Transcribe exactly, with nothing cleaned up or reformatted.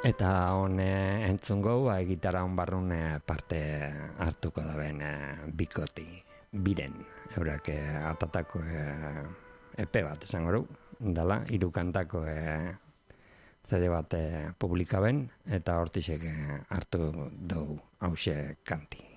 Eta hon entzungo, ba, gitara hon barrun parte hartuko da ben bikoti, biren, eurak atatako epe bat esango du, dala, hiru kantako C D bat publikaben, eta hortizek hartu dugu hause kanti.